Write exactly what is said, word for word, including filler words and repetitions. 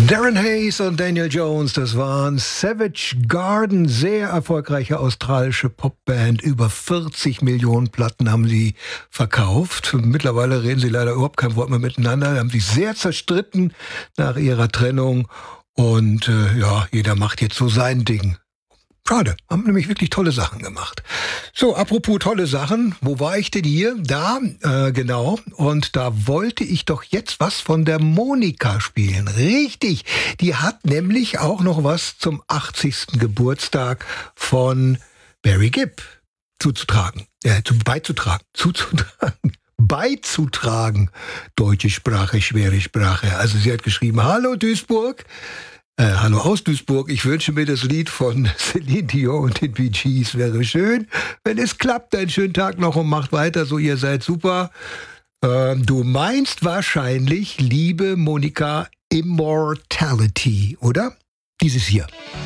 Darren Hayes und Daniel Jones, das waren Savage Garden, sehr erfolgreiche australische Popband. Über vierzig Millionen Platten haben sie verkauft. Mittlerweile reden sie leider überhaupt kein Wort mehr miteinander. Sie haben sich sehr zerstritten nach ihrer Trennung. Und äh, ja, jeder macht jetzt so sein Ding. Schade, haben nämlich wirklich tolle Sachen gemacht. So, apropos tolle Sachen, wo war ich denn hier? Da, äh, genau. Und da wollte ich doch jetzt was von der Monika spielen. Richtig, die hat nämlich auch noch was zum achtzigsten Geburtstag von Barry Gibb zuzutragen. Äh, zu, beizutragen, zuzutragen. Beizutragen. Deutsche Sprache, schwere Sprache. Also sie hat geschrieben, hallo Duisburg. Äh, hallo aus Duisburg, ich wünsche mir das Lied von Celine Dion und den Bee Gees. Wäre schön, wenn es klappt. Einen schönen Tag noch und macht weiter so, ihr seid super. Ähm, du meinst wahrscheinlich, liebe Monika, Immortality, oder? Dieses hier.